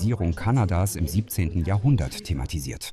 Kolonisierung Kanadas im 17. Jahrhundert thematisiert.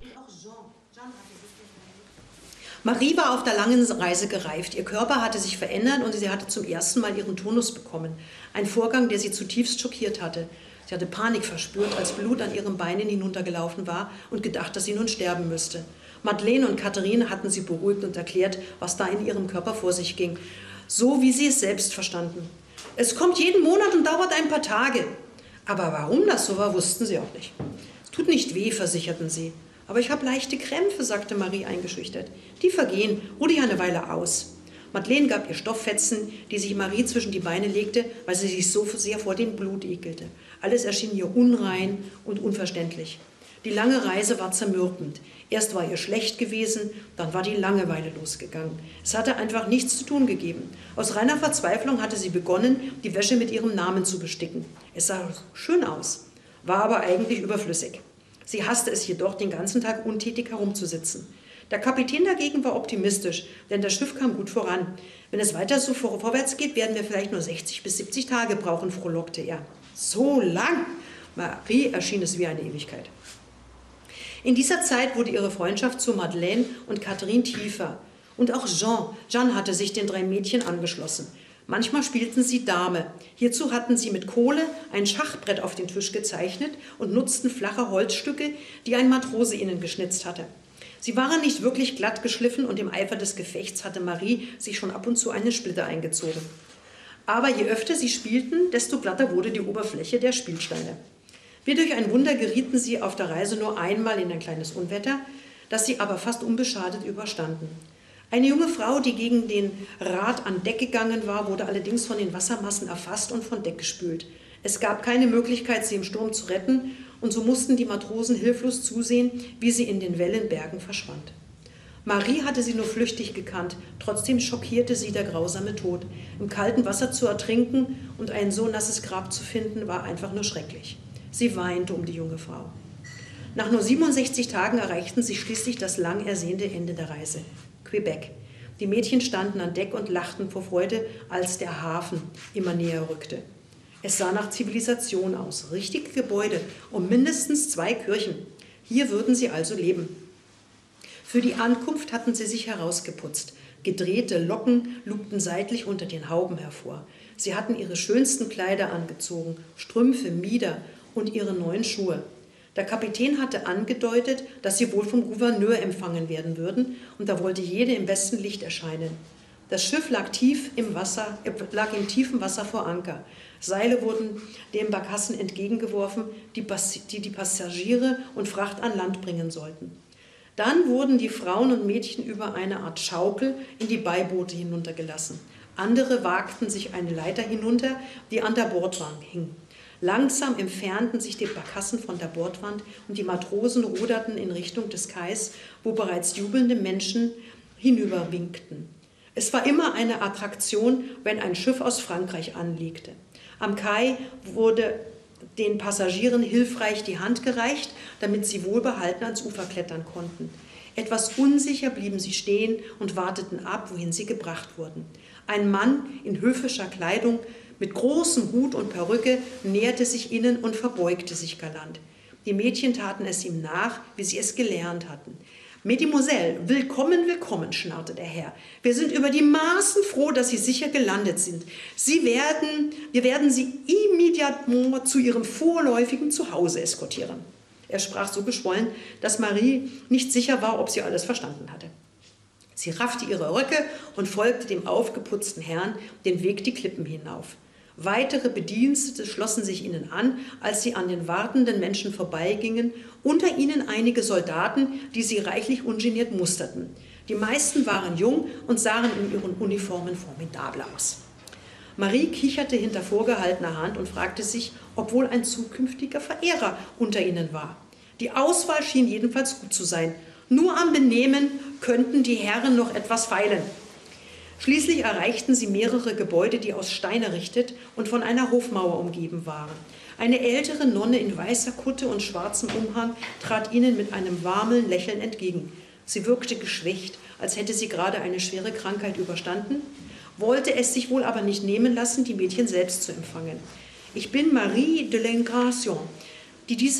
Marie war auf der langen Reise gereift. Ihr Körper hatte sich verändert und sie hatte zum ersten Mal ihren Turnus bekommen. Ein Vorgang, der sie zutiefst schockiert hatte. Sie hatte Panik verspürt, als Blut an ihren Beinen hinuntergelaufen war und gedacht, dass sie nun sterben müsste. Madeleine und Katharine hatten sie beruhigt und erklärt, was da in ihrem Körper vor sich ging. So wie sie es selbst verstanden. Es kommt jeden Monat und dauert ein paar Tage. Aber warum das so war, wussten sie auch nicht. Es tut nicht weh, versicherten sie. Aber ich habe leichte Krämpfe, sagte Marie eingeschüchtert. Die vergehen, ruh dich eine Weile aus. Madeleine gab ihr Stofffetzen, die sich Marie zwischen die Beine legte, weil sie sich so sehr vor dem Blut ekelte. Alles erschien ihr unrein und unverständlich. Die lange Reise war zermürbend. Erst war ihr schlecht gewesen, dann war die Langeweile losgegangen. Es hatte einfach nichts zu tun gegeben. Aus reiner Verzweiflung hatte sie begonnen, die Wäsche mit ihrem Namen zu besticken. Es sah schön aus, war aber eigentlich überflüssig. Sie hasste es jedoch, den ganzen Tag untätig herumzusitzen. Der Kapitän dagegen war optimistisch, denn das Schiff kam gut voran. Wenn es weiter so vorwärts geht, werden wir vielleicht nur 60 bis 70 Tage brauchen, frohlockte er. So lang! Marie erschien es wie eine Ewigkeit. In dieser Zeit wurde ihre Freundschaft zu Madeleine und Catherine tiefer. Und auch Jeanne hatte sich den 3 Mädchen angeschlossen. Manchmal spielten sie Dame. Hierzu hatten sie mit Kohle ein Schachbrett auf den Tisch gezeichnet und nutzten flache Holzstücke, die ein Matrose ihnen geschnitzt hatte. Sie waren nicht wirklich glatt geschliffen und im Eifer des Gefechts hatte Marie sich schon ab und zu einen Splitter eingezogen. Aber je öfter sie spielten, desto glatter wurde die Oberfläche der Spielsteine. Wie durch ein Wunder gerieten sie auf der Reise nur einmal in ein kleines Unwetter, das sie aber fast unbeschadet überstanden. Eine junge Frau, die gegen den Rad an Deck gegangen war, wurde allerdings von den Wassermassen erfasst und von Deck gespült. Es gab keine Möglichkeit, sie im Sturm zu retten, und so mussten die Matrosen hilflos zusehen, wie sie in den Wellenbergen verschwand. Marie hatte sie nur flüchtig gekannt, trotzdem schockierte sie der grausame Tod. Im kalten Wasser zu ertrinken und ein so nasses Grab zu finden, war einfach nur schrecklich. Sie weinte um die junge Frau. Nach nur 67 Tagen erreichten sie schließlich das lang ersehnte Ende der Reise. Quebec. Die Mädchen standen an Deck und lachten vor Freude, als der Hafen immer näher rückte. Es sah nach Zivilisation aus, richtige Gebäude und mindestens 2 Kirchen. Hier würden sie also leben. Für die Ankunft hatten sie sich herausgeputzt. Gedrehte Locken lugten seitlich unter den Hauben hervor. Sie hatten ihre schönsten Kleider angezogen, Strümpfe, Mieder und ihre neuen Schuhe. Der Kapitän hatte angedeutet, dass sie wohl vom Gouverneur empfangen werden würden, und da wollte jede im besten Licht erscheinen. Das Schiff lag im tiefen Wasser vor Anker. Seile wurden den Barkassen entgegengeworfen, die die Passagiere und Fracht an Land bringen sollten. Dann wurden die Frauen und Mädchen über eine Art Schaukel in die Beiboote hinuntergelassen. Andere wagten sich eine Leiter hinunter, die an der Bordwand hing. Langsam entfernten sich die Barkassen von der Bordwand und die Matrosen ruderten in Richtung des Kais, wo bereits jubelnde Menschen hinüberwinkten. Es war immer eine Attraktion, wenn ein Schiff aus Frankreich anlegte. Am Kai wurde den Passagieren hilfreich die Hand gereicht, damit sie wohlbehalten ans Ufer klettern konnten. Etwas unsicher blieben sie stehen und warteten ab, wohin sie gebracht wurden. Ein Mann in höfischer Kleidung mit großem Hut und Perücke näherte sich ihnen und verbeugte sich galant. Die Mädchen taten es ihm nach, wie sie es gelernt hatten. »Mesdemoiselles, willkommen, willkommen«, schnarrte der Herr. »Wir sind über die Maßen froh, dass Sie sicher gelandet sind. Wir werden Sie immédiatement zu Ihrem vorläufigen Zuhause eskortieren.« Er sprach so geschwollen, dass Marie nicht sicher war, ob sie alles verstanden hatte. Sie raffte ihre Röcke und folgte dem aufgeputzten Herrn den Weg die Klippen hinauf. Weitere Bedienstete schlossen sich ihnen an, als sie an den wartenden Menschen vorbeigingen, unter ihnen einige Soldaten, die sie reichlich ungeniert musterten. Die meisten waren jung und sahen in ihren Uniformen formidabel aus. Marie kicherte hinter vorgehaltener Hand und fragte sich, ob wohl ein zukünftiger Verehrer unter ihnen war. Die Auswahl schien jedenfalls gut zu sein. Nur am Benehmen könnten die Herren noch etwas feilen. Schließlich erreichten sie mehrere Gebäude, die aus Stein errichtet und von einer Hofmauer umgeben waren. Eine ältere Nonne in weißer Kutte und schwarzem Umhang trat ihnen mit einem warmen Lächeln entgegen. Sie wirkte geschwächt, als hätte sie gerade eine schwere Krankheit überstanden, wollte es sich wohl aber nicht nehmen lassen, die Mädchen selbst zu empfangen. »Ich bin Marie de l'Encarnacion, die diese